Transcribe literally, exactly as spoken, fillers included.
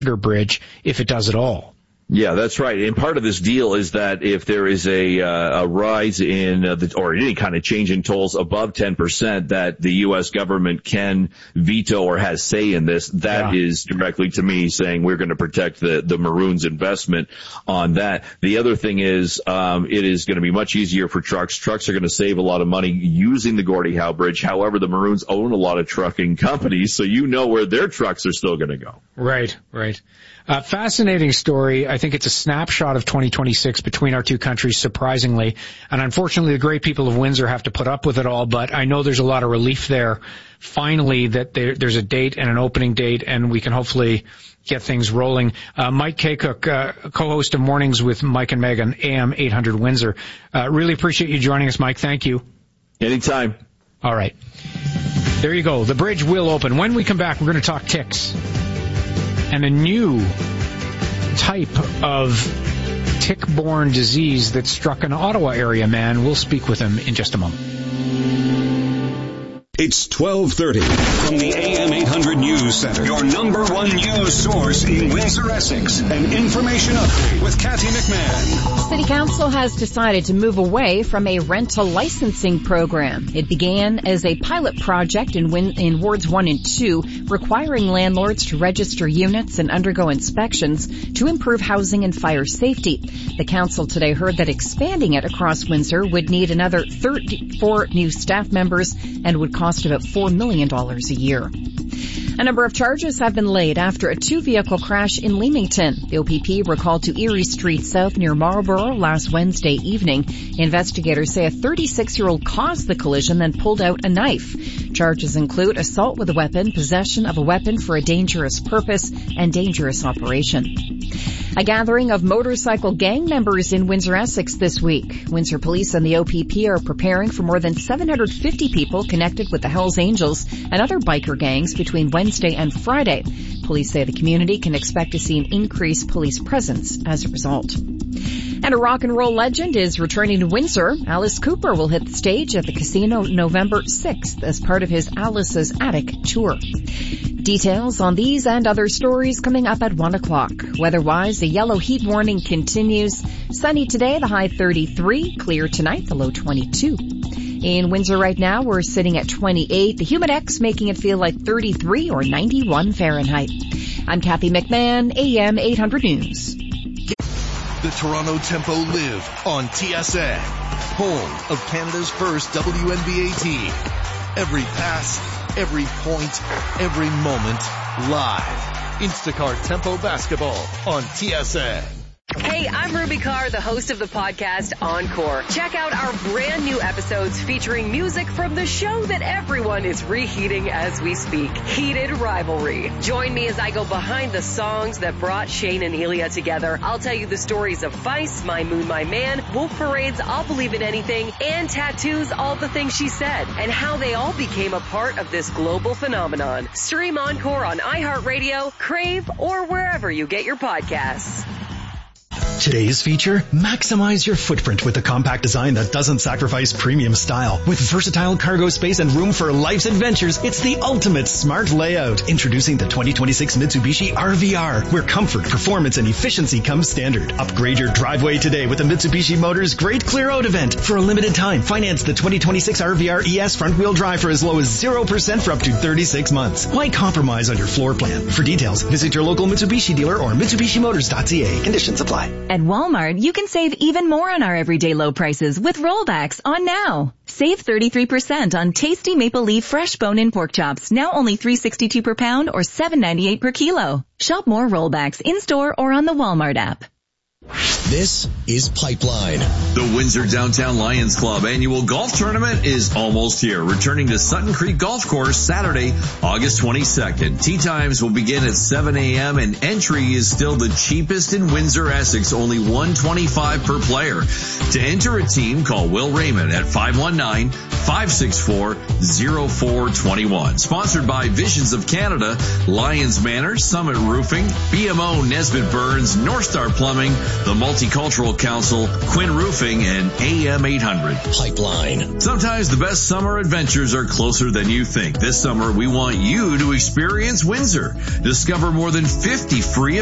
bridge if it does at all. Yeah, that's right. And part of this deal is that if there is a, uh, a rise in, uh, the, or any kind of change in tolls above ten percent, that the U S government can veto or has say in this. That yeah. is directly to me saying we're going to protect the, the Maroons investment on that. The other thing is, um, it is going to be much easier for trucks. Trucks are going to save a lot of money using the Gordie Howe Bridge. However, the Maroons own a lot of trucking companies, so you know where their trucks are still going to go. Right, right. Uh, fascinating story. I think it's a snapshot of twenty twenty-six between our two countries, surprisingly. And unfortunately, the great people of Windsor have to put up with it all, but I know there's a lot of relief there, finally, that there, there's a date and an opening date, and we can hopefully get things rolling. Uh, Mike Kaycook, uh, co-host of Mornings with Mike and Meg on A M eight hundred Windsor. Uh, really appreciate you joining us, Mike. Thank you. Anytime. All right. There you go. The bridge will open. When we come back, we're going to talk ticks and a new type of tick-borne disease that struck an Ottawa area man. We'll speak with him in just a moment. It's twelve thirty from the A M eight hundred News Center, your number one news source in Windsor, Essex. An information update with Kathy McMahon. City Council has decided to move away from a rental licensing program. It began as a pilot project in, win- in wards one and two, requiring landlords to register units and undergo inspections to improve housing and fire safety. The council today heard that expanding it across Windsor would need another thirty-four new staff members and would cost about four million dollars a year. A number of charges have been laid after a two-vehicle crash in Leamington. The O P P were called to Erie Street South near Marlborough last Wednesday evening. Investigators say a thirty-six-year-old caused the collision, then pulled out a knife. Charges include assault with a weapon, possession of a weapon for a dangerous purpose, and dangerous operation. A gathering of motorcycle gang members in Windsor, Essex this week. Windsor Police and the O P P are preparing for more than seven hundred fifty people connected with the Hells Angels and other biker gangs between Wednesday and Friday. Police say the community can expect to see an increased police presence as a result. And a rock and roll legend is returning to Windsor. Alice Cooper will hit the stage at the casino November sixth as part of his Alice's Attic tour. Details on these and other stories coming up at one o'clock. Weather-wise, the yellow heat warning continues. Sunny today, the high thirty-three. Clear tonight, the low twenty-two. In Windsor right now, we're sitting at twenty-eight. The Humidex making it feel like thirty-three or ninety-one Fahrenheit. I'm Kathy McMahon, A M eight hundred News. The Toronto Tempo live on T S N, home of Canada's first W N B A team. Every pass, every point, every moment, live. Instacart Tempo Basketball on T S N. Hey, I'm Ruby Carr, the host of the podcast Encore. Check out our brand new episodes featuring music from the show that everyone is reheating as we speak, Heated Rivalry. Join me as I go behind the songs that brought Shane and Ilya together. I'll tell you the stories of Vice, My Moon, My Man, Wolf Parade's I'll Believe in Anything, and Tattoo's All the Things She Said, and how they all became a part of this global phenomenon. Stream Encore on iHeartRadio, Crave, or wherever you get your podcasts. Today's feature, maximize your footprint with a compact design that doesn't sacrifice premium style. With versatile cargo space and room for life's adventures, it's the ultimate smart layout. Introducing the twenty twenty-six Mitsubishi R V R, where comfort, performance, and efficiency come standard. Upgrade your driveway today with the Mitsubishi Motors Great Clear Out event. For a limited time, finance the twenty twenty-six R V R E S front-wheel drive for as low as zero percent for up to thirty-six months. Why compromise on your floor plan? For details, visit your local Mitsubishi dealer or Mitsubishi Motors dot C A. Conditions apply. At Walmart, you can save even more on our everyday low prices with rollbacks on now. Save thirty-three percent on tasty maple leaf fresh bone-in pork chops, now only three dollars and sixty-two cents per pound or seven dollars and ninety-eight cents per kilo. Shop more rollbacks in-store or on the Walmart app. This is Pipeline. The Windsor Downtown Lions Club annual golf tournament is almost here. Returning to Sutton Creek Golf Course Saturday, August twenty-second. Tee times will begin at seven a.m. and entry is still the cheapest in Windsor, Essex, only one hundred twenty-five dollars per player. To enter a team, call Will Raymond at five one nine, five six four, zero four two one. Sponsored by Visions of Canada, Lions Manor, Summit Roofing, B M O Nesbitt Burns, North Star Plumbing, the multi Multicultural Council, Quinn Roofing, and A M eight hundred. Pipeline. Sometimes the best summer adventures are closer than you think. This summer, we want you to experience Windsor. Discover more than fifty free